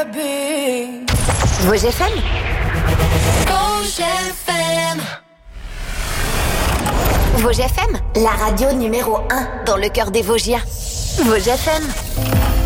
be. Vosges FM. Vosges FM. Vosges FM, la radio numéro 1 dans le cœur des Vosgiens. Vosges FM.